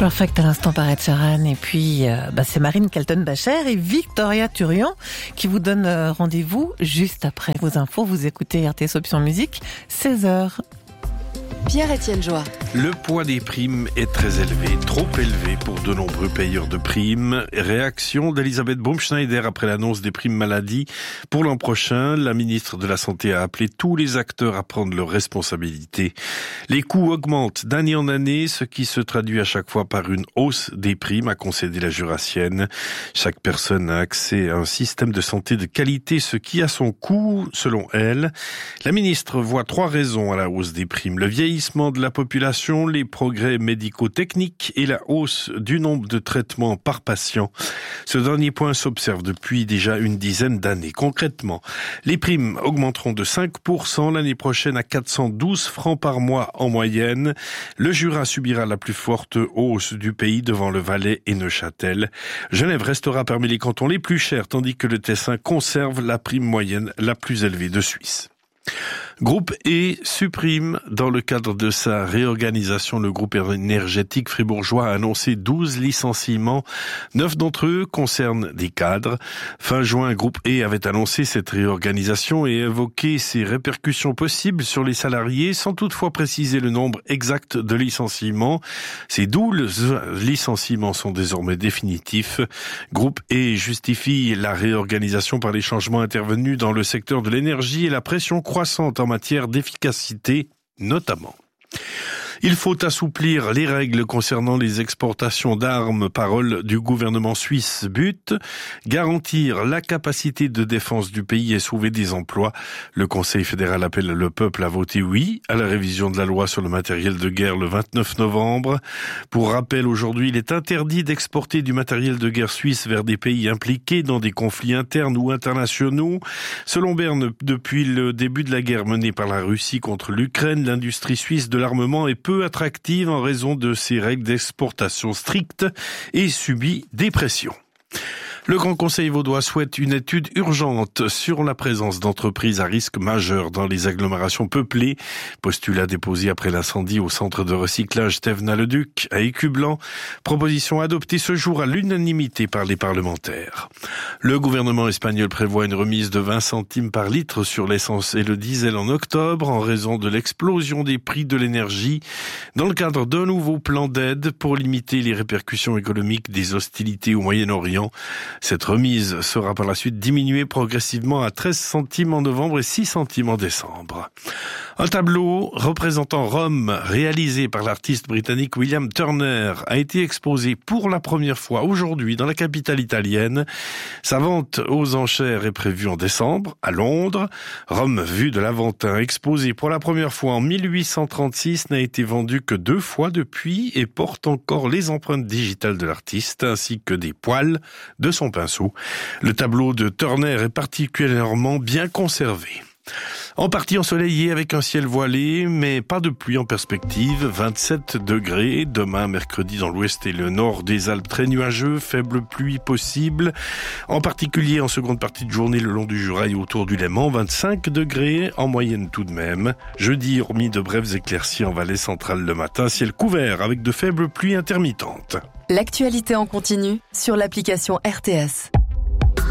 Perfect à l'instant par Ed Sheeran. Et puis, c'est Marine Kaltenbacher et Victoria Turian qui vous donnent rendez-vous juste après vos infos. Vous écoutez RTS Option Musique, 16h. Pierre-Étienne Joie. Le poids des primes est très élevé, trop élevé pour de nombreux payeurs de primes. Réaction d'Elisabeth Baumschneider après l'annonce des primes maladie. Pour l'an prochain, la ministre de la Santé a appelé tous les acteurs à prendre leurs responsabilités. Les coûts augmentent d'année en année, ce qui se traduit à chaque fois par une hausse des primes, a concédé la Jurassienne. Chaque personne a accès à un système de santé de qualité, ce qui a son coût, selon elle. La ministre voit 3 raisons à la hausse des primes. Le vieillissement de la population, les progrès médico-techniques et la hausse du nombre de traitements par patient. Ce dernier point s'observe depuis déjà une dizaine d'années. Concrètement, les primes augmenteront de 5% l'année prochaine à 412 francs par mois en moyenne. Le Jura subira la plus forte hausse du pays devant le Valais et Neuchâtel. Genève restera parmi les cantons les plus chers, tandis que le Tessin conserve la prime moyenne la plus élevée de Suisse. Groupe E supprime, dans le cadre de sa réorganisation, le groupe énergétique fribourgeois a annoncé 12 licenciements. 9 d'entre eux concernent des cadres. Fin juin, Groupe E avait annoncé cette réorganisation et évoqué ses répercussions possibles sur les salariés, sans toutefois préciser le nombre exact de licenciements. Ces 12 licenciements sont désormais définitifs. Groupe E justifie la réorganisation par les changements intervenus dans le secteur de l'énergie et la pression croissante en matière d'efficacité, notamment. Il faut assouplir les règles concernant les exportations d'armes, parole du gouvernement suisse. But, garantir la capacité de défense du pays et sauver des emplois. Le Conseil fédéral appelle le peuple à voter oui à la révision de la loi sur le matériel de guerre le 29 novembre. Pour rappel, aujourd'hui, il est interdit d'exporter du matériel de guerre suisse vers des pays impliqués dans des conflits internes ou internationaux. Selon Berne, depuis le début de la guerre menée par la Russie contre l'Ukraine, l'industrie suisse de l'armement est peu attractive en raison de ses règles d'exportation strictes et subit des pressions. Le Grand Conseil vaudois souhaite une étude urgente sur la présence d'entreprises à risque majeur dans les agglomérations peuplées. Postulat déposé après l'incendie au centre de recyclage Thévenin-le-Duc à Écublanc. Proposition adoptée ce jour à l'unanimité par les parlementaires. Le gouvernement espagnol prévoit une remise de 20 centimes par litre sur l'essence et le diesel en octobre en raison de l'explosion des prix de l'énergie dans le cadre d'un nouveau plan d'aide pour limiter les répercussions économiques des hostilités au Moyen-Orient. Cette remise sera par la suite diminuée progressivement à 13 centimes en novembre et 6 centimes en décembre. Un tableau représentant Rome, réalisé par l'artiste britannique William Turner, a été exposé pour la première fois aujourd'hui dans la capitale italienne. Sa vente aux enchères est prévue en décembre à Londres. Rome, vue de l'Aventin, exposé pour la première fois en 1836, n'a été vendu que 2 fois depuis et porte encore les empreintes digitales de l'artiste ainsi que des poils de son pinceau. Le tableau de Turner est particulièrement bien conservé. En partie ensoleillé avec un ciel voilé, mais pas de pluie en perspective, 27 degrés. Demain, mercredi, dans l'ouest et le nord des Alpes, très nuageux, faible pluie possible. En particulier en seconde partie de journée, le long du Jura et autour du Léman, 25 degrés en moyenne tout de même. Jeudi, hormis de brèves éclaircies en vallée centrale le matin, ciel couvert avec de faibles pluies intermittentes. L'actualité en continu sur l'application RTS.